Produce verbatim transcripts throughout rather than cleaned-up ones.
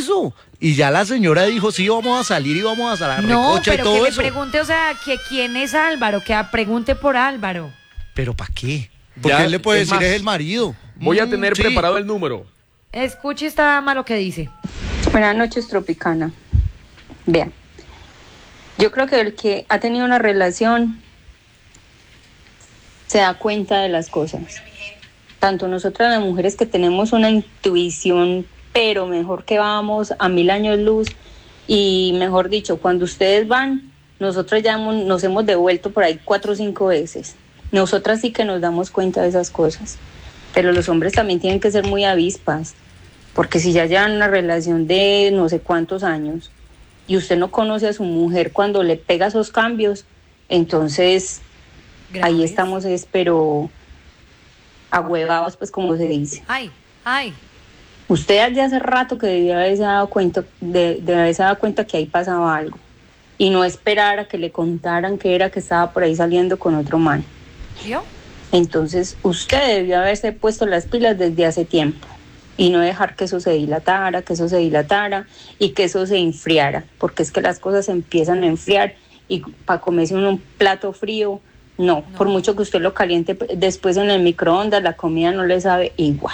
eso. Y ya la señora dijo, sí, vamos a salir y vamos a salir a No, recocha y pero todo que eso. le pregunte, o sea, que quién es Álvaro, que pregunte por Álvaro. ¿Pero para qué? Porque Ya, él le puede es decir, más, es el marido. Voy a Mm, tener sí. preparado el número. Escuche esta dama lo que dice. Buenas noches, Tropicana. Vean, yo creo que el que ha tenido una relación se da cuenta de las cosas. Tanto nosotras las mujeres que tenemos una intuición, pero mejor que vamos a mil años luz, y mejor dicho, cuando ustedes van, nosotros ya hemos, nos hemos devuelto por ahí cuatro o cinco veces. Nosotras sí que nos damos cuenta de esas cosas, pero los hombres también tienen que ser muy avispas, porque si ya llevan una relación de no sé cuántos años y usted no conoce a su mujer cuando le pega esos cambios, entonces Graves. ahí estamos, es, pero ahuevados, pues como se dice. Ay, ay. Usted ya hace rato que debía haberse dado cuenta, de, de haberse dado cuenta que ahí pasaba algo y no esperar a que le contaran que era que estaba por ahí saliendo con otro man. ¿Yo? Entonces usted debió haberse puesto las pilas desde hace tiempo y no dejar que eso se dilatara, que eso se dilatara y que eso se enfriara, porque es que las cosas empiezan a enfriar y para comerse uno un plato frío, no, No. por mucho que usted lo caliente después en el microondas, la comida no le sabe igual.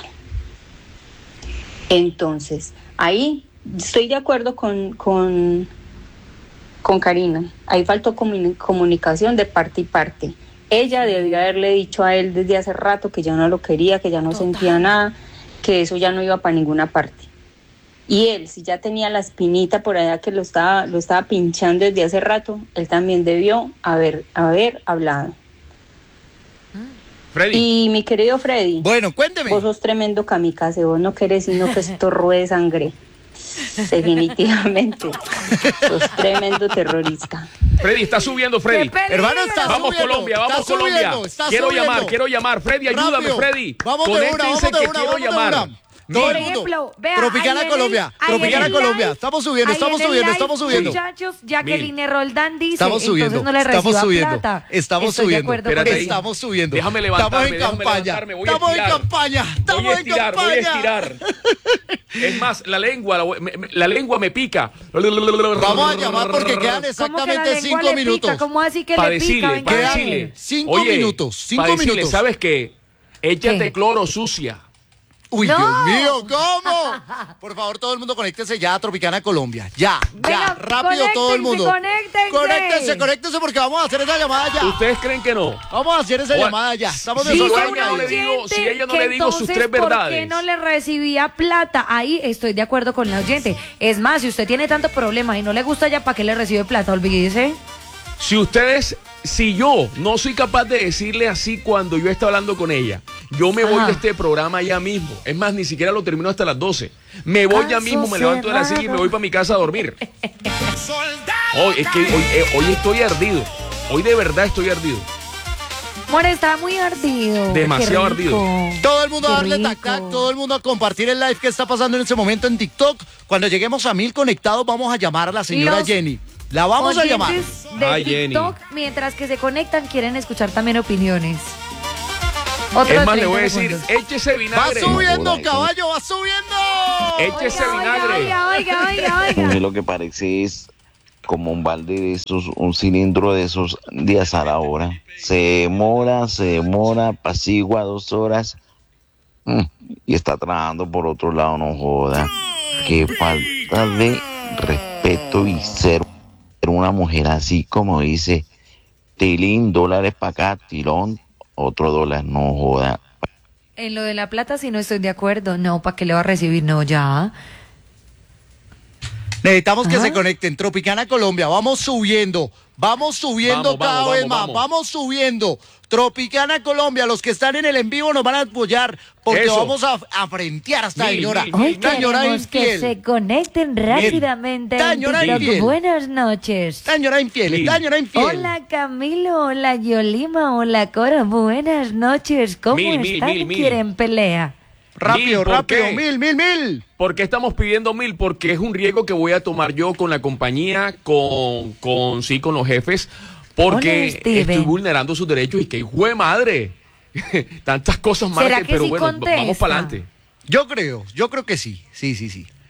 Entonces, ahí estoy de acuerdo con, con, con Karina, ahí faltó comuni- comunicación de parte y parte. Ella debió haberle dicho a él desde hace rato que ya no lo quería, que ya no Total. sentía nada, que eso ya no iba para ninguna parte. Y él, si ya tenía la espinita por allá que lo estaba, lo estaba pinchando desde hace rato, él también debió haber, haber hablado. Freddy. Y mi querido Freddy, Bueno, cuénteme. vos sos tremendo kamikaze, vos no querés sino que esto ruede sangre. Definitivamente, sos tremendo terrorista. Freddy, está subiendo, Freddy. ¡Qué peligro! Hermano, está Vamos subiendo, Colombia, vamos está Colombia. subiendo, está quiero subiendo. llamar, quiero llamar. Freddy, ayúdame, Rápido. Freddy. Vamos de una, Conéctense vamos de que una, quiero vamos de llamar. una. Todo Por el mundo. ejemplo, vea, Tropicana ahí en Colombia, el- ahí en Tropicana el Colombia. live- Estamos subiendo, ahí estamos en el subiendo, live, estamos subiendo. Muchachos, Jacqueline Mil. Roldán dice, Estamos subiendo, entonces no le estamos reciba subiendo, plata. estamos Estoy de subiendo, acuerdo con Espérate eso. ahí. estamos subiendo. Déjame Estamos levantarme, en déjame campaña, levantarme, voy a estamos en estirar. campaña, estamos Voy a en estirar, voy a campaña. estirar. Es más, la lengua, la, me- me- la lengua me pica. Vamos a llamar porque quedan ¿Cómo que la exactamente lengua cinco le pica? minutos. ¿Cómo así que Para le pica? decirle, Venga, para Quedan dale. decirle. cinco Oye, minutos, cinco para decirle, minutos. ¿sabes qué? Échate ¿Qué? cloro sucia. Uy, ¡No! Dios mío, ¿cómo? Por favor, todo el mundo conéctese ya a Tropicana Colombia. Ya, Venga, ya, rápido todo el mundo. conéctense, Conéctense, conéctense porque vamos a hacer esa llamada ya. ¿Ustedes creen que no? Vamos a hacer esa O- llamada ya. Estamos Si de yo Dice solo a ella una no le ahí. digo- si oyente ella no que le digo sus entonces, tres ¿por qué verdades? no le recibía plata? Ahí estoy de acuerdo con la oyente. Es más, si usted tiene tanto problema y no le gusta ya, ¿para qué le recibe plata? Olvídese. Si ustedes, si yo no soy capaz de decirle así cuando yo esté hablando con ella, yo me voy Ajá. de este programa ya mismo. Es más, ni siquiera lo termino hasta las doce. Me voy ya Caso mismo, me levanto de la silla y me cerrado. voy para mi casa a dormir. Hoy, es que hoy, eh, hoy estoy ardido. Hoy de verdad estoy ardido. More, está muy ardido. Demasiado Qué rico. ardido. Todo el mundo a Qué darle rico. tac tac, todo el mundo a compartir el live que está pasando en ese momento en TikTok. Cuando lleguemos a mil conectados vamos a llamar a la señora Los Jenny. La vamos a llamar. Oyentes de Ay, Jenny. TikTok, mientras que se conectan, quieren escuchar también opiniones. Otro Es de más, le treinta voy a decir, segundos. échese Va vinagre. subiendo, caballo, va subiendo. Échese Oiga, vinagre. Oiga, oiga, oiga, A oiga. mí lo que parece es como un balde de esos, un cilindro de esos de asar ahora. Se demora, se demora, apacigua dos horas mm, y está trabajando por otro lado, no joda. Qué falta de respeto y ser una mujer así como dice, tilín, dólares para acá, tilón, otro dólar, no joda. En lo de la plata sí no estoy de acuerdo. No, ¿para qué le va a recibir? No, ya. Necesitamos que Ajá. se conecten. Tropicana Colombia, vamos subiendo. Vamos subiendo Vamos, cada vamos, vez vamos, más. vamos. Vamos subiendo. Tropicana Colombia, los que están en el en vivo nos van a apoyar porque Eso. vamos a, a frentear a esta Mil, señora. mil, Hoy mil. Esta señora queremos que infiel. se conecten rápidamente en Señora TikTok. infiel. Buenas noches. Esta señora infiel, Mil. esta señora infiel. Hola Camilo, hola Yolima, hola Cora, buenas noches. ¿Cómo Mil, mil, están? mil, mil. ¿Quieren pelea? Rápido, Mil, ¿por rápido. qué? Mil, mil, mil. ¿Por qué estamos pidiendo mil? Porque es un riesgo que voy a tomar yo con la compañía, con, con sí, con los jefes, porque Hola, Steven. estoy vulnerando sus derechos y que hijo de madre. Tantas cosas ¿Será malas, que pero sí bueno, contesta? vamos para adelante. Yo creo, yo creo que sí. Sí, sí, sí.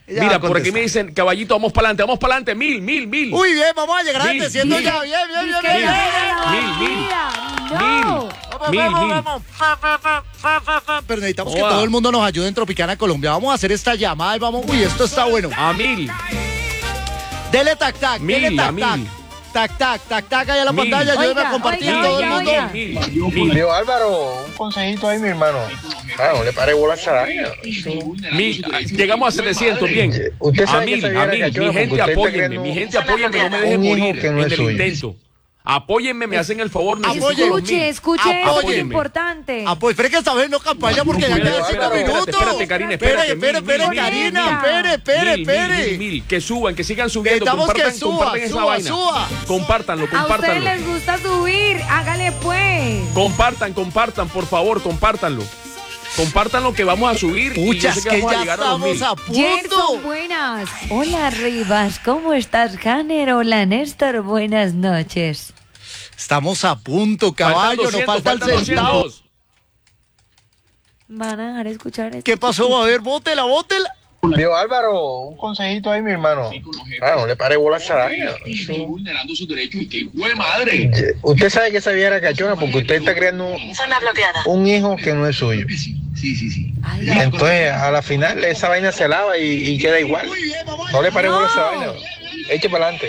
Ella va Mira, a por aquí contestar. me dicen, caballito, vamos para adelante, vamos para adelante, mil, mil, mil. Uy, bien, vamos a llegar a Mil, setecientos mil. ya. Bien, bien, bien, Que bien. ya era la Mil, mil. vida. No. Mil, Vamos, mil, vamos, mil. vamos. Fa, fa, fa, fa, fa, fa. Pero necesitamos que Joda. todo el mundo nos ayude en Tropicana Colombia. Vamos a hacer esta llamada y vamos. Uy, esto está bueno. A mil. Dele tac tac, Mil, dele a tac tac. mil. Tac tac, tac tac, ahí a la Mil. pantalla. Ayúdeme Oiga, a compartir oiga, todo el oiga, mundo. oiga. Mil, mil, mil. Leo Álvaro, un consejito ahí, mi hermano. Ah, no le pare bola a esa vaina. Mil, llegamos a setecientos, bien. Usted sabe A que mil, esa a vieja mil. cachona, Mi gente, porque usted está apóyenme. creando Mi gente, apóyenme. No me dejen un hijo morir que no en es el suyo. intento. Apóyenme, me hacen el favor. necesito los Escuche, mil. escuche, eso es Apóyenme. importante. Ah, pues espere que está viendo campaña porque ya Espérate, quedan cinco espérate, espérate, minutos. espérate, Karina, Espere, espérate, espere, mil, espere, mil, Karina. mil, Espere, espere, Mil, espere. mil, mil, que suban, que sigan subiendo. Necesitamos que Compartan, suba, compartan esa suba, vaina. suba. Compártanlo, A ustedes compártanlo. les gusta subir, hágale pues. Compartan, compartan, por favor, compártanlo. Compartan lo que vamos a subir. y yo Puchas, sé que que vamos a ya llegar a los mil. estamos a Gerson, punto. buenas. Hola, Rivas, ¿cómo estás, Hanner? Hola, Néstor, buenas noches. Estamos a punto, Faltan caballo, doscientos, nos falta el faltan centavo. doscientos. ¿Van a dejar escuchar esto? ¿Qué pasó? A ver, bótela, bótela. Leo Álvaro, un consejito ahí, mi hermano. Ah, no le pare bola a esa vaina. vulnerando sus derechos y que hijo de madre. Usted sabe que esa vieja era cachona porque usted está creando un, Zona bloqueada. un hijo que no es suyo. Sí, sí, sí. Ay, Entonces, a la final, esa vaina se lava y, y queda igual. No le pare bola a esa vaina. Eche para adelante.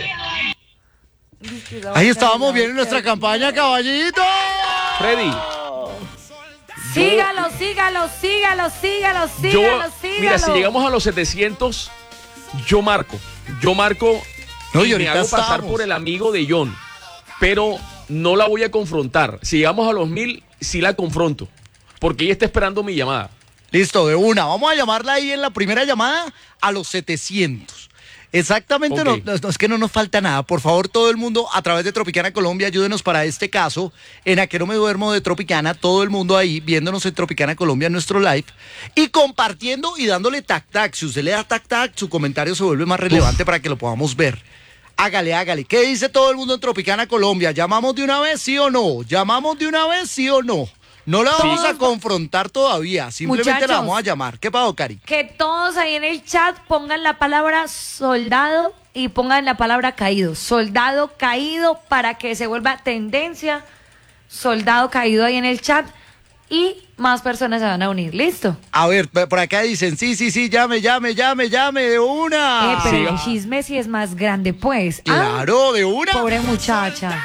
Ahí estábamos bien en nuestra campaña, caballito. Freddy, Sígalo, sígalo, sígalo, sígalo, yo, sígalo, sígalo. mira, si llegamos a los setecientos, yo marco. Yo marco No, y y me ahorita hago pasar estamos. por el amigo de John. Pero no la voy a confrontar. Si llegamos a los mil, sí la confronto. Porque ella está esperando mi llamada. Listo, de una. Vamos a llamarla ahí en la primera llamada a los setecientos. Exactamente, Ok. no, no, es que no nos falta nada. Por favor, todo el mundo a través de Tropicana Colombia, ayúdenos para este caso. En A Que No Me Duermo de Tropicana, todo el mundo ahí viéndonos en Tropicana Colombia en nuestro live y compartiendo y dándole tac tac. Si usted le da tac tac, su comentario se vuelve más relevante para que lo podamos ver. Hágale, hágale. ¿Qué dice todo el mundo en Tropicana Colombia? ¿Llamamos de una vez, sí o no? ¿Llamamos de una vez, sí o no? No la vamos Sí. a confrontar todavía, simplemente Muchachos. la vamos a llamar. ¿Qué pasó, Cari? Que todos ahí en el chat pongan la palabra soldado y pongan la palabra caído. Soldado caído para que se vuelva tendencia. Soldado caído ahí en el chat y más personas se van a unir. ¿Listo? A ver, p- por acá dicen, sí, sí, sí, llame, llame, llame, llame, de Eh, una. pero siga. el chisme sí es más grande, pues. Ah, Claro, de una. pobre muchacha.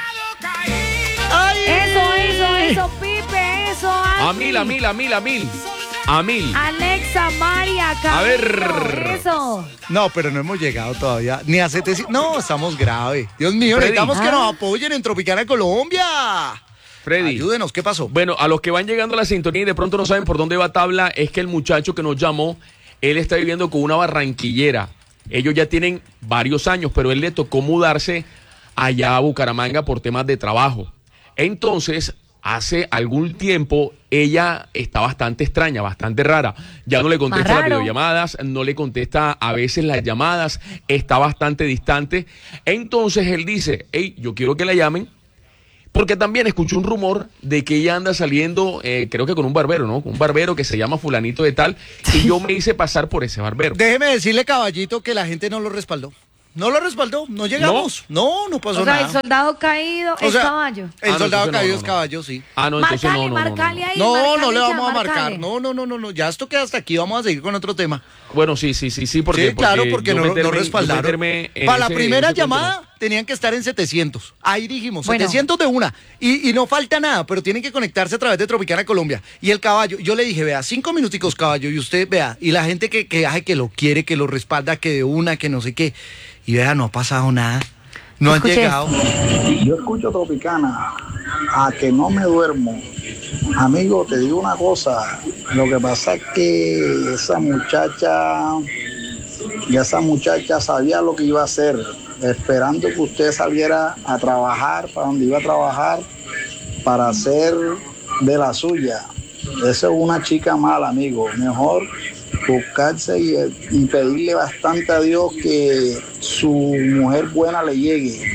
Ay. Eso, eso, eso, Pipe, eso, A Andy. mil, a mil, a mil, a mil. A mil. Alexa, María, Camilo, A ver. eso. No, pero no hemos llegado todavía, ni a setecientos. No, estamos grave. Dios mío, Freddy. necesitamos que Ah. nos apoyen en Tropicana Colombia. Freddy. Ayúdenos, ¿qué pasó? Bueno, a los que van llegando a la sintonía y de pronto no saben por dónde va tabla, es que el muchacho que nos llamó, él está viviendo con una barranquillera. Ellos ya tienen varios años, pero él le tocó mudarse allá a Bucaramanga por temas de trabajo. Entonces, hace algún tiempo, ella está bastante extraña, bastante rara. Ya no le contesta Más las raro. videollamadas, no le contesta a veces las llamadas, está bastante distante. Entonces, él dice, hey, yo quiero que la llamen. Porque también escuché un rumor de que ella anda saliendo, eh, creo que con un barbero, ¿no? Un barbero que se llama fulanito de tal, y yo me hice pasar por ese barbero. Déjeme decirle, caballito, que la gente no lo respaldó. No lo respaldó, no llegamos. No, no, pasó O sea, nada. el soldado caído O es sea, caballo. El Ah, no, soldado entonces no, caído no, es no. caballo, sí. Ah, no, entonces Marcale, no, no, no, no. marcale ahí. No, marcale no le ya, vamos a marcale. marcar. No, no, no, no, no. Ya esto queda hasta aquí. Vamos a seguir con otro tema. Bueno, sí, sí, sí, sí, porque, Sí, claro, porque yo no, no meterme- yo respaldaron. meterme en Para la ese- primera ese cuento, llamada no. tenían que estar en setecientos. Ahí dijimos, Bueno. setecientos de una. Y, y no falta nada, pero tienen que conectarse a través de Tropicana Colombia. Y el caballo, yo le dije, vea, cinco minuticos caballo, y usted vea, y la gente que, que, ay, que lo quiere, que lo respalda, que de una, que no sé qué. Y vea, no ha pasado nada. No han Escuche llegado. Yo escucho Tropicana, a que no me duermo. Amigo, te digo una cosa, lo que pasa es que esa muchacha, ya esa muchacha sabía lo que iba a hacer, esperando que usted saliera a trabajar para donde iba a trabajar, para hacer de la suya. Esa es una chica mala, amigo. Mejor buscarse y, y pedirle bastante a Dios que su mujer buena le llegue.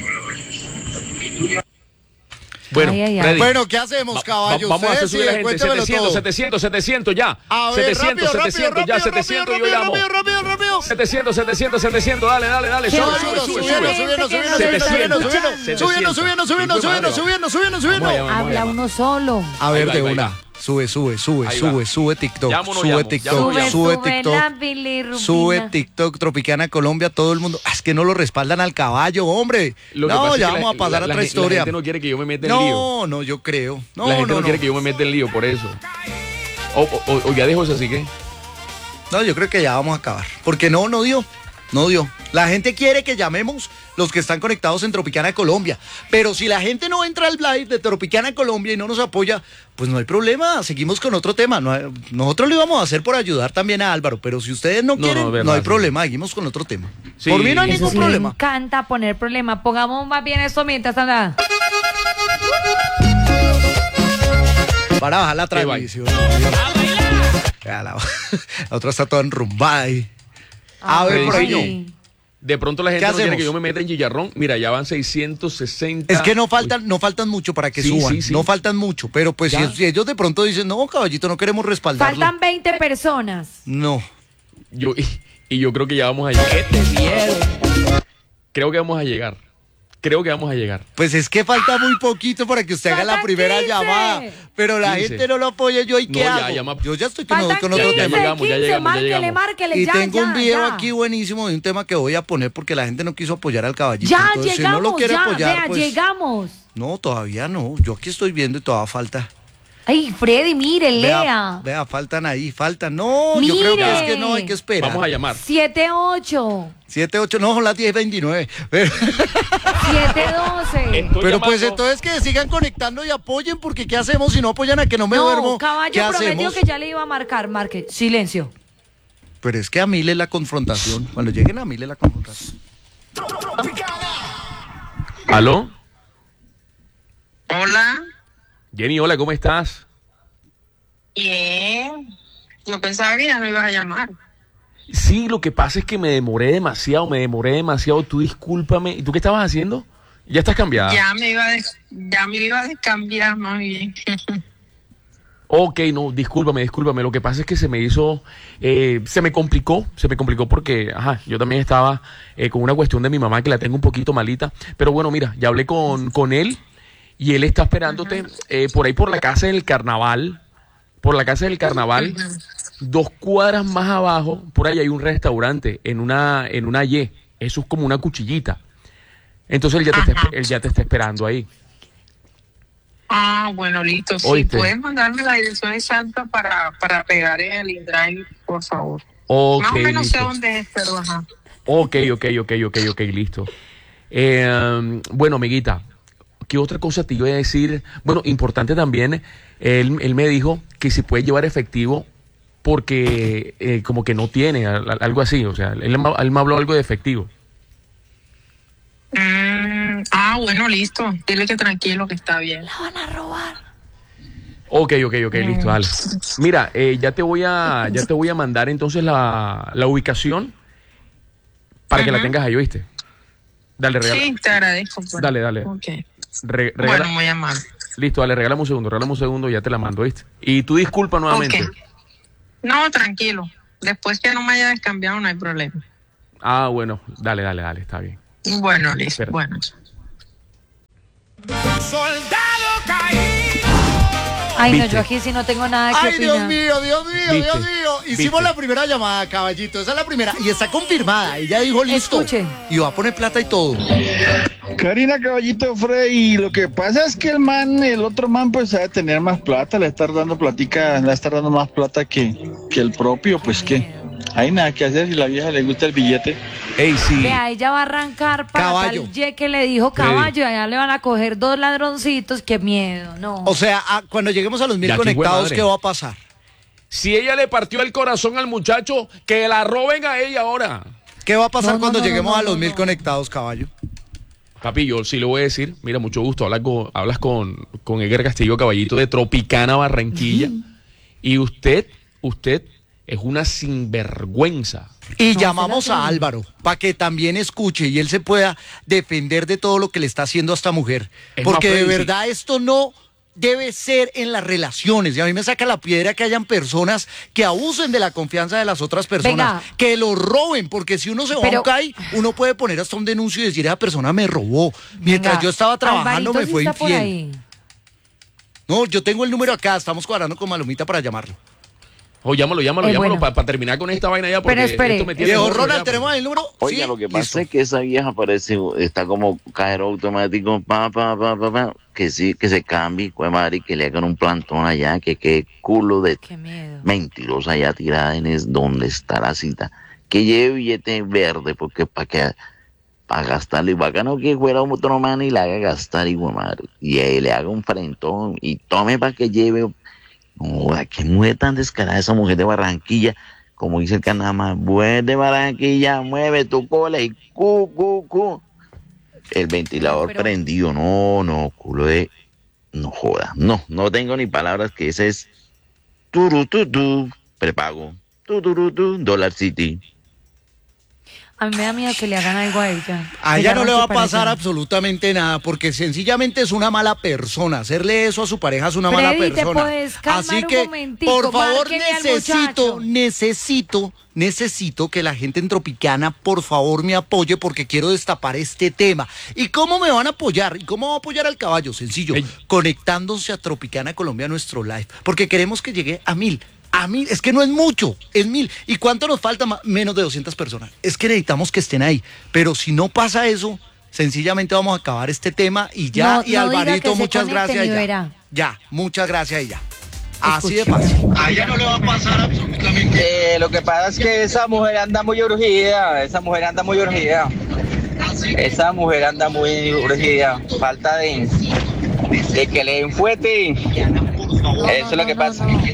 Bueno, Ay, ay, ay. Freddy, Bueno, ¿qué hacemos, va- caballo? va- vamos a hacer Ustedes subir a la sí, gente. cuéntemelo setecientos, todo. setecientos, setecientos, ya. A ver, setecientos, rápido, setecientos, rápido, ya, rápido, setecientos, rápido, yo llamo. rápido, rápido, rápido. setecientos, setecientos, setecientos, dale, dale, dale. Qué Sube, bonito, sube, sube, Subiendo, sube. subiendo, subiendo, setecientos, subiendo, subiendo, subiendo, subiendo, subiendo, subiendo, subiendo, subiendo, subiendo, subiendo. Vamos allá, vamos Habla allá. uno solo. A ver, Ahí va, de ahí va, una. ahí va. Sube, sube, sube, Ahí sube, va. sube TikTok, Llamo, no sube llamo, TikTok, llamo, Sube, sube sube TikTok, la bilirrubina. sube TikTok, Tropicana Colombia, todo el mundo. Ah, es que no lo respaldan al caballo, hombre. Lo que No, pasa es ya que vamos la- a pasar la- a la otra gen- historia. La gente no quiere que yo me meta en lío. No, no, yo creo. No, La gente no, no, quiere no. que yo me meta en lío, por eso. O, o- o ya dejo eso, así que. No, yo creo que ya vamos a acabar. Porque no, no dio. No dio. La gente quiere que llamemos los que están conectados en Tropicana Colombia. Pero si la gente no entra al live de Tropicana Colombia y no nos apoya, pues no hay problema. Seguimos con otro tema. No hay- nosotros lo íbamos a hacer por ayudar también a Álvaro. Pero si ustedes no No, quieren, no, no, verdad, hay sí. problema. Seguimos con otro tema. Sí. Por mí no hay Eso ningún sí, me problema. encanta poner problema. Pongamos más bien esto mientras anda. Para bajar la Qué transmisión. Ya, La, la otra está toda enrumbada ahí. A ver, por ahí. Ay. De pronto la gente ¿Qué no quiere hacemos? que yo me meta en chillarrón. Mira, ya van seiscientos sesenta. Es que no faltan, no faltan mucho para que Sí, suban. sí, sí. No faltan mucho. Pero pues si, Ya. si ellos de pronto dicen, no, caballito, no queremos respaldarlo. Faltan veinte personas. No. Yo, y, y yo creo que ya vamos a llegar. Creo que vamos a llegar. Creo que vamos a llegar. Pues es que falta muy poquito para que usted haga la Faltan primera quince. llamada. Pero la quince. gente no lo apoya. ¿Yo y qué No, ya, hago? llama. Yo ya estoy con, Faltan con otro ya tema. llegamos, ya quince, llegamos, ya márquele, llegamos. márquele, Y ya, tengo ya, un video ya. aquí buenísimo de un tema que voy a poner porque la gente no quiso apoyar al caballito. Ya Entonces, si llegamos, no lo quiere ya, apoyar, vea, pues... llegamos. No, todavía no. Yo aquí estoy viendo y todavía falta. Ay, Freddy, mire, Vea, lea. vea, faltan ahí, faltan. No, yo creo que Mire. es que no, hay que esperar. Vamos a llamar. siete ocho, siete, ocho, no, son las diez veintinueve. Pero, siete doce. Estoy pero pues llamando. entonces que sigan conectando y apoyen, porque ¿qué hacemos si no apoyan a que no me duermo? No, caballo ¿Qué prometió hacemos? que ya le iba a marcar. Marque, silencio. Pero es que a Mil es la confrontación. Cuando lleguen a Mil es la confrontación. ¿Aló? Hola, Jenny, hola, ¿cómo estás? bien. Yo pensaba que ya no ibas a llamar. Sí, lo que pasa es que me demoré demasiado, me demoré demasiado. Tú discúlpame. ¿Y tú qué estabas haciendo? Ya estás cambiada. Ya me iba a, des- ya me iba a descambiar más bien. Ok, no, discúlpame, discúlpame. Lo que pasa es que se me hizo, eh, se me complicó, se me complicó porque, ajá, yo también estaba eh, con una cuestión de mi mamá que la tengo un poquito malita. Pero bueno, mira, ya hablé con, con él y él está esperándote eh, por ahí por la casa del carnaval, por la casa del carnaval, dos cuadras más abajo, por ahí hay un restaurante en una, en una Y. Eso es como una cuchillita. Entonces él ya te, está, Ajá. él ya te está esperando ahí. Ah, bueno, listo. Si Oíste. puedes mandarme la dirección exacta para, para pegar en el InDrive, por favor. Ok, Más o menos sé listo. dónde es, pero ajá. Ok, ok, ok, ok, ok, listo. Eh, bueno, amiguita, ¿qué otra cosa te iba a decir? Bueno, importante también, él, él me dijo que si puede llevar efectivo porque eh, como que no tiene, al- al- algo así, o sea, él, me- él me habló algo de efectivo. Mm, ah, bueno, listo. Dile que tranquilo, que está bien. La van a robar. Ok, ok, ok, listo, dale. Mira, eh, ya te voy a, ya te voy a mandar entonces la, la ubicación para que la Ujú. tengas ahí, ¿oíste? Dale, regala. Sí, te agradezco. pues. Dale, dale. Ok. Re- regala- Bueno, muy amable. Listo, dale, regálame un segundo, regálame un segundo y ya te la mando, ¿viste? Y tú disculpa nuevamente. Ok. No, tranquilo. Después que no me haya descambiado, no hay problema. Ah, bueno, dale, dale, dale, está bien. Bueno, listo. Espera. Bueno. Ay, no, Viste. yo aquí sí no tengo nada que Ay, opinar. Dios mío, Dios mío, Viste, Dios mío. Hicimos viste. la primera llamada, caballito. Esa es la primera. Y está confirmada. Ella dijo listo. Escuche. Y va a poner plata y todo. Karina Caballito Frey, lo que pasa es que el man, el otro man, pues sabe tener más plata, le está dando platica, le está dando más plata que, que el propio, pues que hay nada que hacer si la vieja le gusta el billete. Ey, sí. Vea, ella va a arrancar para Caballo. tal ye que le dijo Freddy. caballo y allá le van a coger dos ladroncitos. Qué miedo, no. O sea, a- cuando lleguemos a los mil Ya, qué buen conectados, madre. ¿qué va a pasar? Si ella le partió el corazón al muchacho, que la roben a ella ahora. ¿Qué va a pasar No, no, cuando no, lleguemos no, a los no, mil no. conectados, caballo? Papi, yo sí le voy a decir, mira, mucho gusto, hablas con, hablas con, con Edgar Castillo, caballito de Tropicana, Barranquilla. Y usted, usted es una sinvergüenza. Y No, llamamos se la a tiene. Álvaro para que también escuche y él se pueda defender de todo lo que le está haciendo a esta mujer. Es Porque más, de Freddy, verdad esto no debe ser en las relaciones. Y a mí me saca la piedra que hayan personas que abusen de la confianza de las otras personas, Venga. que lo roben, porque si uno se va Pero- a un C A I, uno puede poner hasta un denuncio y decir, esa persona me robó. Mientras Venga, yo estaba trabajando Alvarito me sí fue está por infiel. ahí. No, yo tengo el número acá, estamos cuadrando con Malomita para llamarlo. O llámalo, llámalo, Eh, llámalo bueno. para terminar con esta vaina ya. Porque Pero espere, esto me tiene Viejo gordo Ronald, ya, ¿tenemos el número? Oiga, Sí, lo que pasa listo. es que esa vieja parece, está como cajero automático, pa, pa, pa, pa, pa, que sí, que se cambie, pues madre, que le hagan un plantón allá, que qué culo de Qué miedo. mentirosa allá tirada en es donde está la cita. Que lleve billete verde, porque para que para gastarle, bacano que fuera otro man y le haga gastar, hijo de madre, y ahí le haga un frentón, y tome para que lleve. No, qué mujer tan descarada esa mujer de Barranquilla, como dice el canama, mujer de Barranquilla, mueve tu cola y cu, cu, cu. El ventilador Pero- prendido, no, no, culo de, no joda, no, no tengo ni palabras, que ese es turu, tu, tu, prepago, tu, tu, tu, tu, Dollar City. A mí me da miedo que le hagan algo a ella. A Que ella ella no le va a rompe para pasar allá. absolutamente nada, porque sencillamente es una mala persona. Hacerle eso a su pareja es una mala Freddy, ¿te persona. puedes calmar Así un que, momentico? por favor, Márquenle al necesito, muchacho. necesito, necesito que la gente en Tropicana, por favor, me apoye, porque quiero destapar este tema. ¿Y cómo me van a apoyar? ¿Y cómo va a apoyar al caballo? Sencillo, Ey. conectándose a Tropicana Colombia, nuestro live, porque queremos que llegue a mil. A mil, es que no es mucho, es mil. ¿Y cuánto nos falta? Ma- Menos de doscientas personas. Es que necesitamos que estén ahí. Pero si no pasa eso, sencillamente vamos a acabar este tema y ya. No, y no diga Alvarito, que se muchas conecten gracias. y Ya. verá. ya, muchas gracias y ya. Así Escuche. de fácil. A ella no le va a pasar absolutamente. Eh, lo que pasa es que esa mujer anda muy urgida, esa mujer anda muy urgida, esa mujer anda muy urgida, falta de, de que le den fuerte, eso es lo que no, pasa. no.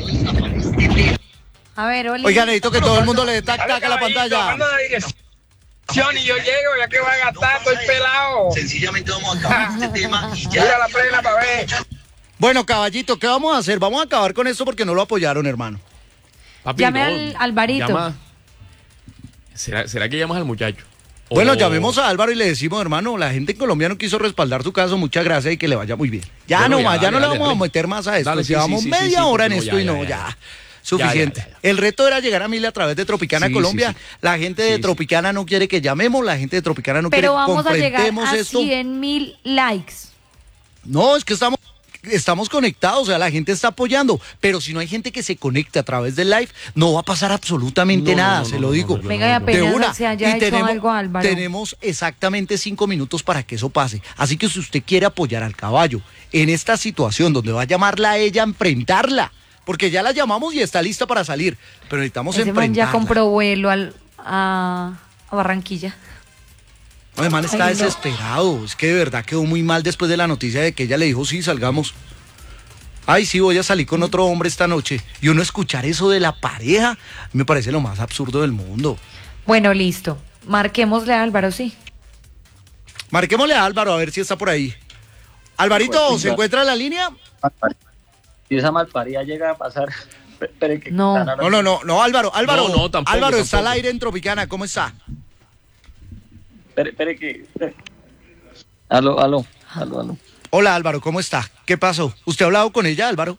A ver, Oli. Oigan, necesito que todo el mundo le dé tac tac a la pantalla. Y yo llego, ya que va a gastar, estoy pelado. Sencillamente vamos a acabar este tema y ya. Mira la plena para ver. Bueno, caballito, ¿qué vamos a hacer? Vamos a acabar con esto porque no lo apoyaron, hermano. Papi, Llame no, al Alvarito. llama- ¿Será, ¿Será que llamas al muchacho? Bueno, O- llamemos a Álvaro y le decimos, hermano, la gente en Colombia no quiso respaldar tu caso, muchas gracias y que le vaya muy bien. Ya Bueno, nomás, ya, ya, no dale, le vamos dale. a meter más a esto. Dale, sí, Llevamos sí, sí, media sí, sí, hora en no, esto ya, y no, ya, ya. ya. Suficiente. Ya, ya, ya, ya. El reto era llegar a mil a través de Tropicana Sí, Colombia. sí, sí. La gente de Sí, sí. Tropicana no quiere que llamemos, la gente de Tropicana no Pero quiere que vamos a llegar confrontemos a esto. cien mil likes. No, es que estamos, estamos conectados, o sea, la gente está apoyando, pero si no hay gente que se conecte a través del live, no va a pasar absolutamente No, no, nada, no, se no, lo no, digo. no, no, Venga, y no, no. De apenas una. se haya Y hecho tenemos, algo, Álvaro. tenemos exactamente cinco minutos para que eso pase. Así que si usted quiere apoyar al caballo en esta situación donde va a llamarla a ella, a enfrentarla, porque ya la llamamos y está lista para salir, pero necesitamos Ese man enfrentarla. ya compró vuelo al, a, a Barranquilla. No, el man está Ay, no. desesperado. Es que de verdad quedó muy mal después de la noticia de que ella le dijo, sí, salgamos. Ay, sí, voy a salir con otro hombre esta noche. Y uno escuchar eso de la pareja, me parece lo más absurdo del mundo. Bueno, listo. Marquémosle a Álvaro, sí. Marquémosle a Álvaro a ver si está por ahí. Alvarito, ¿se encuentra en la línea? Si esa malparida llega a pasar, pero que No. No, no, no, no, Álvaro, Álvaro. No, no, tampoco, Álvaro está al tampoco. aire en Tropicana, ¿cómo está? espere, espere que, aló, aló, aló, aló. Hola Álvaro, ¿cómo está? ¿Qué pasó? ¿Usted ha hablado con ella, Álvaro?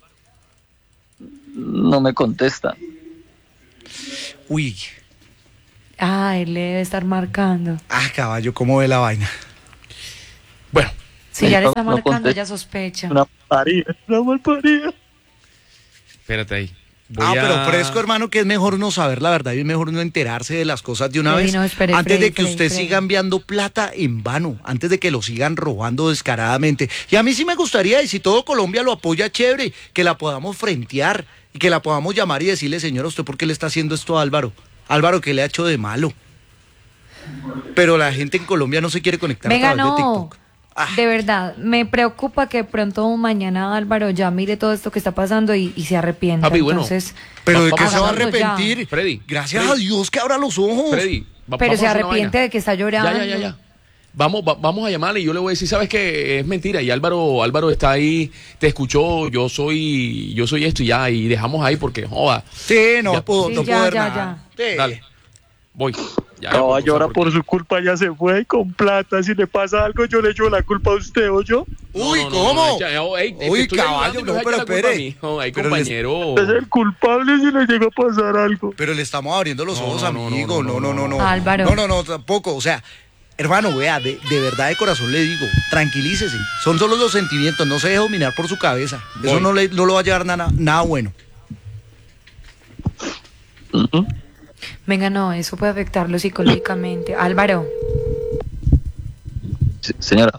No me contesta. Uy, Ah, él le debe estar marcando. ah, caballo, ¿cómo ve la vaina? Bueno, Si ya le No, está no marcando, contesta. ya sospecha. Una malparida, una malparida. espérate ahí. Ah, Voy a- pero fresco, hermano, que es mejor no saber la verdad y es mejor no enterarse de las cosas de una Freddy, vez. no, espere, antes Freddy, de que Freddy, usted Freddy. siga enviando plata en vano, antes de que lo sigan robando descaradamente. Y a mí sí me gustaría, y si todo Colombia lo apoya, chévere, que la podamos frentear y que la podamos llamar y decirle, señor, ¿usted por qué le está haciendo esto a Álvaro? Álvaro, ¿qué le ha hecho de malo? Pero la gente en Colombia no se quiere conectar Venga, a través de no. TikTok. Ah. De verdad, me preocupa que pronto mañana Álvaro ya mire todo esto que está pasando y, y se arrepienta. Papi, bueno. Entonces, Pero Va- ¿de qué vamos se va a hagámoslo ya. arrepentir? Freddy, Gracias Freddy. a Dios que abra los ojos. Freddy, va- pero vamos se a hacer una arrepiente vaina. de que está llorando. Ya, ya, ya, ya. Vamos, va- vamos a llamarle y yo le voy a decir, ¿sabes qué? Es mentira. Y Álvaro, Álvaro está ahí, te escuchó, yo soy, yo soy esto y ya, y dejamos ahí porque, joda. Sí, no Ya. puedo, Sí, no ya, puedo ver ya, nada. ya. Sí. Dale. Voy. Ya, Caballo, ahora por- por su culpa ya se fue con plata. Si le pasa algo, yo le echo la culpa a usted o yo. Uy, No, no, no, ¿cómo? no, echa- oh, ey, te Uy, estoy caballo, ayudando y no, me pero echa la culpa a espere. mí. No, ay, Pero les- compañero. Es el culpable si le llega a pasar algo. Pero le estamos abriendo los No, ojos, no, no, amigo. no, No, no, no, no, no. Álvaro. No, no, no, tampoco. O sea, hermano, vea, de, de verdad de corazón le digo, tranquilícese. Son solo los sentimientos, no se deje dominar por su cabeza. Eso Voy. no, le, no lo va a llevar nada, nada bueno. Venga, no, eso puede afectarlo psicológicamente. Álvaro, Sí, señora.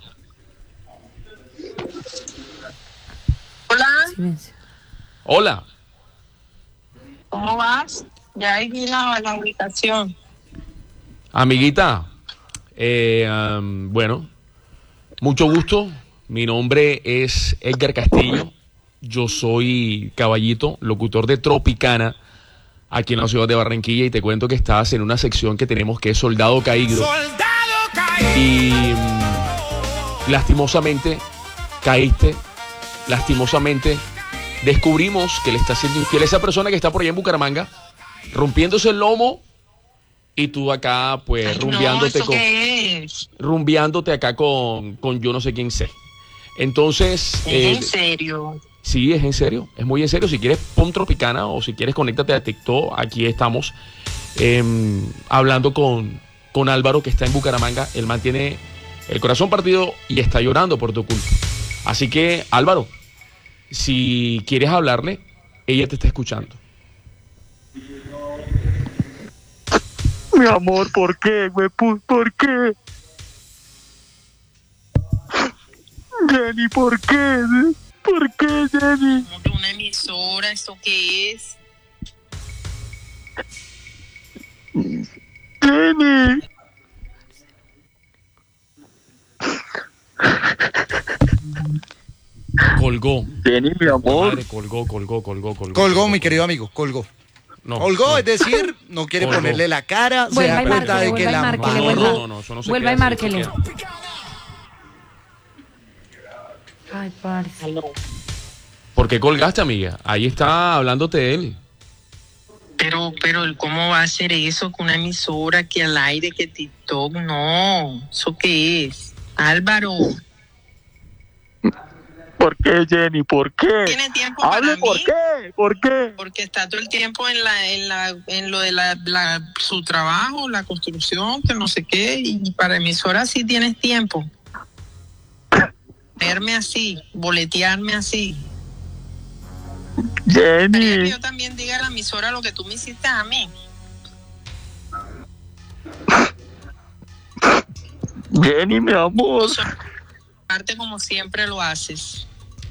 Hola, silencio. Hola. ¿cómo vas? Ya vi la, la ubicación. Amiguita, eh, um, bueno, mucho gusto. Mi nombre es Edgar Castillo. Yo soy Caballito, locutor de Tropicana, aquí en la ciudad de Barranquilla, y te cuento que estás en una sección que tenemos que es Soldado Caído. Y mm, lastimosamente caíste, lastimosamente descubrimos que le está siendo infiel a esa persona que está por allá en Bucaramanga, rompiéndose el lomo, y tú acá pues Ay, no, rumbeándote ¿eso con qué es? rumbeándote acá con, con yo no sé quién sé. Entonces, ¿Es eh, en serio? sí, es en serio, es muy en serio. Si quieres, pon Tropicana, o si quieres, conéctate a TikTok. Aquí estamos em, hablando con, con Álvaro, que está en Bucaramanga. Él mantiene el corazón partido y está llorando por tu culpa. Así que, Álvaro, si quieres hablarle, ella te está escuchando. Mi amor, ¿por qué, güey? ¿Por por qué? Jenny, ¿por qué? ¿Por qué, Jenny? Como que una emisora, ¿esto qué es? Jenny. Colgó. Jenny, mi amor. Madre, colgó, colgó, colgó, colgó. Colgó, mi querido amigo, colgó. No, Colgó, no. es decir, no quiere Colgó. ponerle la cara, se Vuelva da y cuenta márquele, de que vuelva y la márquele, No, vuelva. no, no, no, eso no se Vuelva y queda así, márquele. eso queda. Ay, parce. Aló. ¿Por qué colgaste, amiga? Ahí está hablándote él. Pero, pero, ¿cómo va a hacer eso con una emisora que al aire, que TikTok? No, ¿eso qué es? Álvaro, ¿Por qué, Jenny? ¿Por qué? ¿tiene tiempo para Hable, mí? ¿por qué? ¿Por qué? Porque está todo el tiempo en la, en la, en lo de la, la- su trabajo, la construcción, que no sé qué, y para emisora sí tienes tiempo. Verme así, boletearme así. Quería que Jenny. yo también diga a la emisora lo que tú me hiciste a mí. Jenny, mi amor. Parte como siempre lo haces.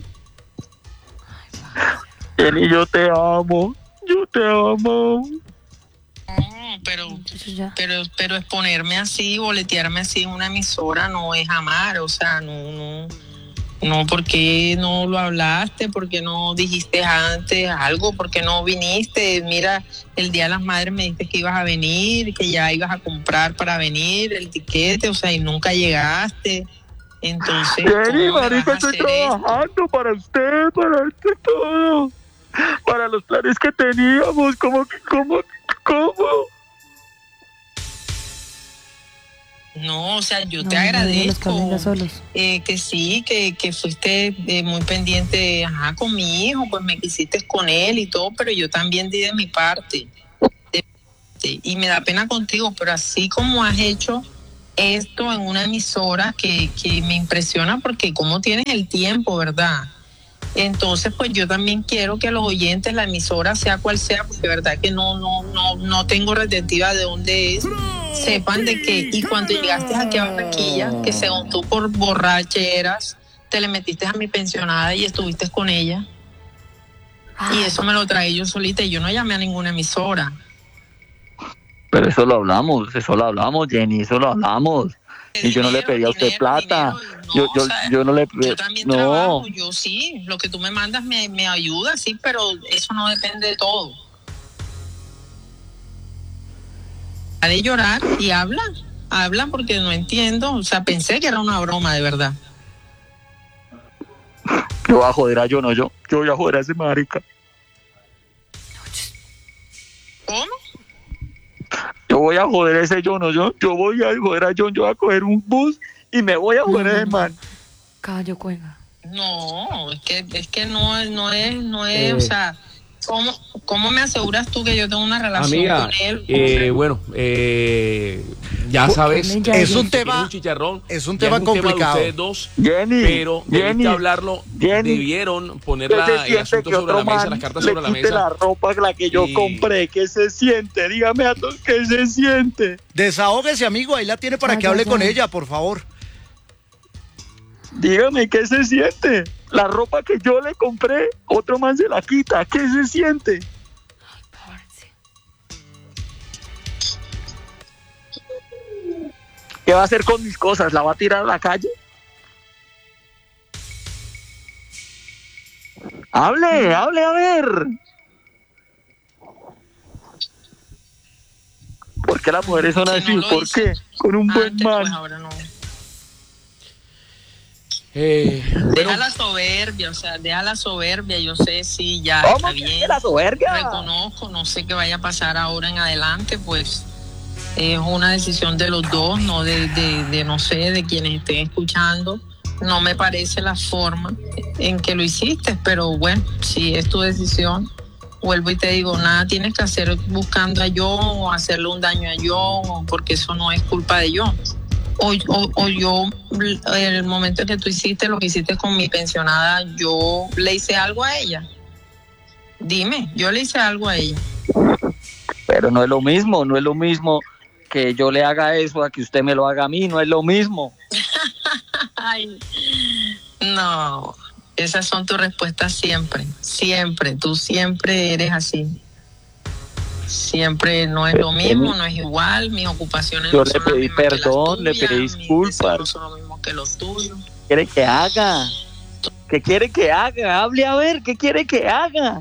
Jenny, yo te amo. Yo te amo. No, pero, Eso ya. pero, pero exponerme así, boletearme así en una emisora no es amar, o sea, no, no, no, ¿por qué no lo hablaste? ¿Por qué no dijiste antes algo? ¿Por qué no viniste? Mira, el Día de las Madres me dijiste que ibas a venir, que ya ibas a comprar para venir el tiquete, o sea, y nunca llegaste. Entonces, Jenny, ¿cómo me marica, vas a estoy hacer esto? trabajando para usted, para usted todo. Para los planes que teníamos. ¿Cómo, cómo, cómo? No, o sea, yo No, te no, no, los agradezco que vengan solos. eh, que sí, que, que fuiste eh, muy pendiente, ajá, con mi hijo, pues me quisiste con él y todo, pero yo también di de mi parte. De- de- y me da pena contigo, pero así como has hecho esto en una emisora que, que me impresiona porque cómo tienes el tiempo, ¿verdad? Entonces, pues yo también quiero que los oyentes, la emisora, sea cual sea, porque verdad que no, no, no, no tengo retentiva de dónde es, sepan de que, y cuando llegaste aquí a Barranquilla, que según tú por borracheras, te le metiste a mi pensionada y estuviste con ella, y eso me lo traí yo solita, y yo no llamé a ninguna emisora. Pero eso lo hablamos, eso lo hablamos, Jenny, eso lo hablamos. Y yo no le pedí a usted plata. Yo, yo, yo no le pedí. Yo también No, trabajo, yo sí, lo que tú me mandas me, me ayuda, sí, pero eso no depende de todo. Ha de llorar y habla, habla porque no entiendo, o sea, pensé que era una broma de verdad. yo voy a joder a yo, no yo. Yo voy a joder a ese marica. ¿Cómo? Yo voy a joder a ese John, ¿no? Yo, yo voy a joder a John, yo voy a coger un bus y me voy a joder a ese man. Caballo cuelga. No, es que, es que no, es, no es, no es, Eh. o sea, ¿cómo, ¿cómo me aseguras tú que yo tengo una relación Amiga, con él? eh, bueno, eh, ya sabes, Es un que tema- es un chicharrón, es un ya tema de complicado. ustedes dos, Jenny, pero Jenny, debiste hablarlo, Jenny, debieron poner ¿qué la- se el siente asunto que sobre otro la mesa, man las cartas le sobre la quite mesa. la ropa la que yo Y- compré? ¿Qué se siente? Dígame a todos qué se siente. Desahógese, amigo, ahí la tiene para Ay, que hable ay, con ay. ella, por favor. Dígame qué se siente. La ropa que yo le compré, otro man se la quita. ¿Qué se siente? ¿Qué va a hacer con mis cosas? ¿La va a tirar a la calle? Hable, hable, a ver. ¿Por qué las mujeres son Si así? no lo ¿Por hice qué? Con un buen antes, man. pues ahora no. Eh, Deja la soberbia, o sea, deja la soberbia, yo sé, sí, ya ¿Cómo está que bien. la soberbia? Reconozco, no sé qué vaya a pasar ahora en adelante, pues es una decisión de los dos, no de, de, de no sé, de quienes estén escuchando. No me parece la forma en que lo hiciste, pero bueno, si es tu decisión, vuelvo y te digo, nada tienes que hacer buscando a John o hacerle un daño a John, porque eso no es culpa de John. O, o, o yo, en el momento en que tú hiciste lo que hiciste con mi pensionada, yo le hice algo a ella. Dime, yo le hice algo a ella. Pero no es lo mismo, no es lo mismo que yo le haga eso a que usted me lo haga a mí, no es lo mismo. Ay, no, esas son tus respuestas siempre, siempre, tú siempre eres así. Siempre no es lo mismo, no es igual, mis ocupaciones Yo no le son las pedí mismas que las perdón, le tuyas, pedí mis disculpas. deseos no son los mismos que los tuyos. ¿Qué quiere que haga? ¿Qué quiere que haga? Hable a ver, ¿qué quiere que haga?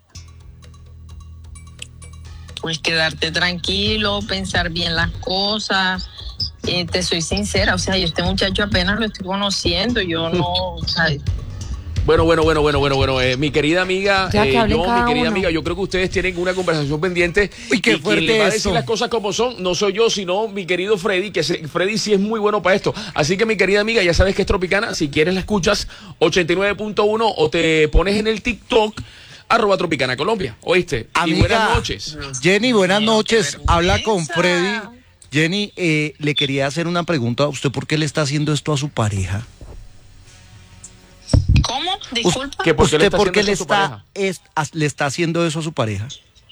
Pues quedarte tranquilo, pensar bien las cosas. Eh, te soy sincera, o sea, yo este muchacho apenas lo estoy conociendo, yo no, o sea, Bueno, bueno, bueno, bueno, bueno, bueno. Eh, mi querida amiga, Ya que eh, hablen yo, cada mi querida uno. amiga, yo creo que ustedes tienen una conversación pendiente. Uy, qué y quien fuerte les va a decir eso. las cosas como son, no soy yo, sino mi querido Freddy, que se- Freddy sí es muy bueno para esto. Así que mi querida amiga, ya sabes que es Tropicana. Si quieres la escuchas ochenta y nueve punto uno o te pones en el TikTok, arroba Tropicana Colombia. ¿Oíste? Amiga, y buenas noches. Jenny, buenas Mío, qué noches. Habla con vergüenza. Freddy. Jenny, eh, le quería hacer una pregunta. ¿Usted por qué le está haciendo esto a su pareja? ¿cómo? Disculpa. ¿Que por qué le ¿Usted está por qué haciendo le eso a su está, pareja? es- as- le está haciendo eso a su pareja?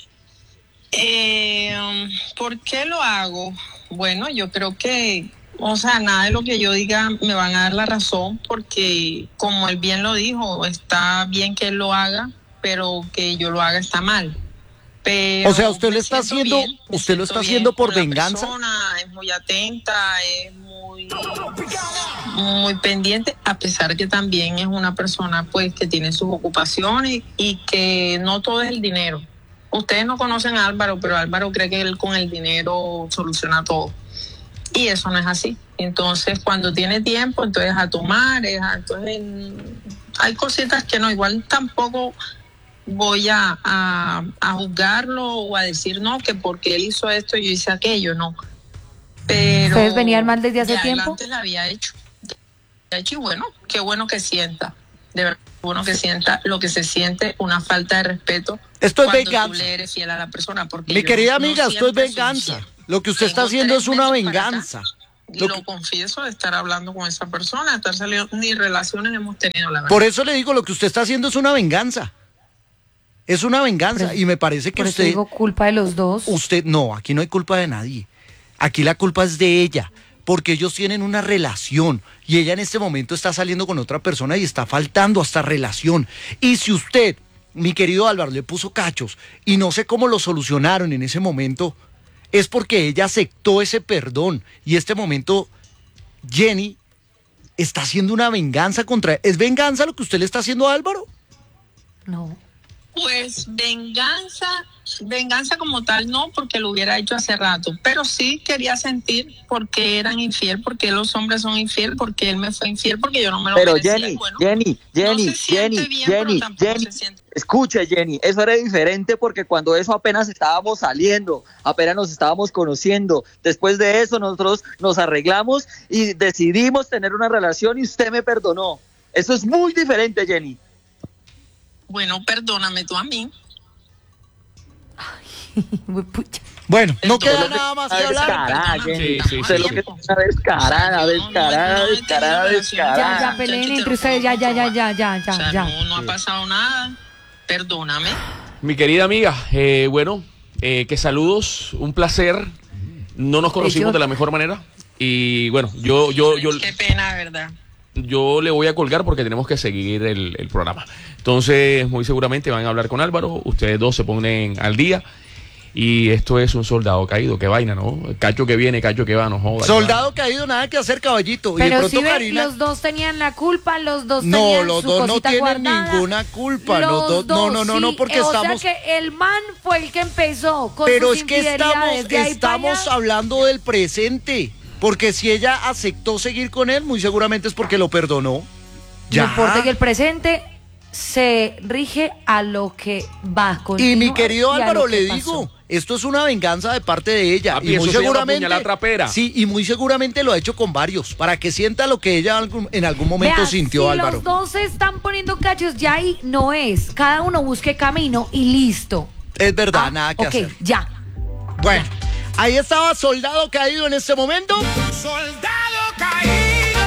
Eh, um, ¿Por qué lo hago? Bueno, yo creo que, o sea, nada de lo que yo diga me van a dar la razón, porque como él bien lo dijo, está bien que él lo haga, pero que yo lo haga está mal. Pero O sea, usted lo me está siento haciendo- bien, me usted lo siento está bien haciendo por con la venganza. persona, es muy atenta, es muy, muy pendiente, a pesar que también es una persona pues que tiene sus ocupaciones y que no todo es el dinero. Ustedes no conocen a Álvaro, pero Álvaro cree que él con el dinero soluciona todo. Y eso no es así. Entonces, cuando tiene tiempo, entonces a tomar, es a- entonces hay cositas que no, igual tampoco voy a, a, a juzgarlo o a decir no, que porque él hizo esto yo hice aquello, no. Pero ¿Ustedes venían mal desde hace ya él tiempo? antes la había hecho. La hecho y bueno, qué bueno que sienta, de verdad, qué bueno que sienta lo que se siente, una falta de respeto. Esto es cuando venganza. tú le eres fiel a la persona. Porque Mi yo querida no amiga, esto es siempre soy venganza. fiel. Lo que usted está Tengo haciendo tres es una meses para acá. venganza. Y Lo lo, que- confieso de estar hablando con esa persona, de estar saliendo, ni relaciones hemos tenido, la verdad. Por eso le digo, lo que usted está haciendo es una venganza. Es una venganza. Pero- y me parece que Por eso usted... digo culpa de los dos. Usted, no, aquí no hay culpa de nadie. Aquí la culpa es de ella, porque ellos tienen una relación y ella en este momento está saliendo con otra persona y está faltando a esta relación. Y si usted, mi querido Álvaro, le puso cachos y no sé cómo lo solucionaron en ese momento, es porque ella aceptó ese perdón y este momento Jenny está haciendo una venganza contra... ¿Es venganza lo que usted le está haciendo a Álvaro? No. Pues venganza, venganza como tal no, porque lo hubiera hecho hace rato, pero sí quería sentir por qué eran infiel, por qué los hombres son infiel, porque él me fue infiel, porque yo no me lo Pero merecía. Jenny, Bueno, Jenny, Jenny, no se siente Jenny, bien, Jenny, pero tampoco Jenny, se siente- escuche Jenny, eso era diferente porque cuando eso apenas estábamos saliendo, apenas nos estábamos conociendo, después de eso nosotros nos arreglamos y decidimos tener una relación y usted me perdonó. Eso es muy diferente, Jenny. Bueno, perdóname tú a mí. Bueno, no queda Usted lo nada que más es que una hablar. descarada, Jenny. Sí, sí, Usted sí, lo sí. que es una descarada, descarada, descarada, Ya, descarada. ya, peleen entre ustedes, ya, ya, ya, ya, ya, O sea, ya, ya. no, no ha pasado nada. Perdóname. Mi querida amiga, eh, bueno, eh, que saludos, un placer. No nos conocimos de la mejor manera. Y bueno, yo, yo, yo, Qué pena, de verdad. yo le voy a colgar porque tenemos que seguir el, el programa. Entonces, muy seguramente van a hablar con Álvaro. Ustedes dos se ponen al día. Y esto es un soldado caído. Qué vaina, ¿no? Cacho que viene, cacho que va, no joda. Soldado caído, nada que hacer, caballito. y de Pero pronto si ves, Karina. los dos tenían la culpa, los dos No, tenían los su dos no cosita tienen guardada. ninguna culpa. Los dos, no, no, no, no, sí, porque o estamos. sea que el man fue el que empezó con Pero sus es que estamos, infidelidades. De ahí para estamos allá, hablando del presente. Porque si ella aceptó seguir con él, muy seguramente es porque lo perdonó. No importa que el presente se rige a lo que va con Y mi querido Álvaro, le digo, esto es una venganza de parte de ella. Papi, y eso muy se llama seguramente. puñalada trapera. Sí, y muy seguramente lo ha hecho con varios, para que sienta lo que ella algún- en algún momento Vea, sintió, si Álvaro. los dos se están poniendo cachos, ya ahí no es. Cada uno busque camino y listo. Es verdad, Ah, nada que ok, hacer. ya. Bueno, ahí estaba Soldado Caído en este momento. Soldado caído.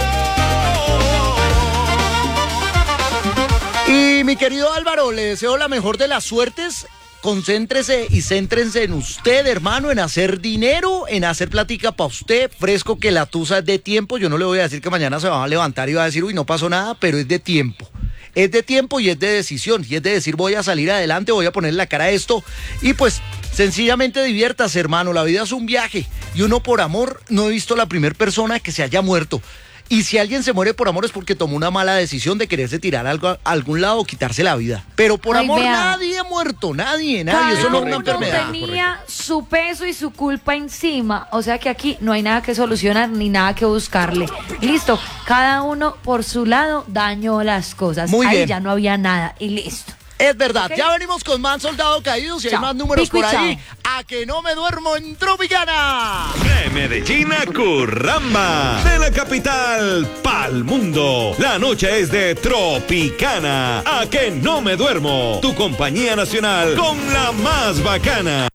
Y mi querido Álvaro, le deseo la mejor de las suertes. Concéntrese y céntrense en usted, hermano, en hacer dinero, en hacer platica para usted, fresco que la tusa es de tiempo. Yo no le voy a decir que mañana se va a levantar y va a decir, uy, no pasó nada, pero es de tiempo. Es de tiempo y es de decisión, y es de decir, voy a salir adelante, voy a poner la cara a esto, y pues sencillamente diviértase, hermano, la vida es un viaje, y uno por amor, no he visto la primera persona que se haya muerto. Y si alguien se muere por amor es porque tomó una mala decisión de quererse tirar algo a algún lado o quitarse la vida. Pero por Ay, amor vea. nadie ha muerto, nadie, nadie. Cada Eso no es uno una enfermedad. tenía su peso y su culpa encima. O sea que aquí no hay nada que solucionar ni nada que buscarle. Listo, cada uno por su lado dañó las cosas. Muy Ahí bien. ya no había nada y listo. Es verdad, ¿Ok? ya venimos con más Soldado Caído. Si hay Chao. más números Pico y por ahí, chao. a que no me duermo en Tropicana. De Medellín a Curramba, de la capital pa'l mundo. La noche es de Tropicana. A que no me duermo. Tu compañía nacional con la más bacana.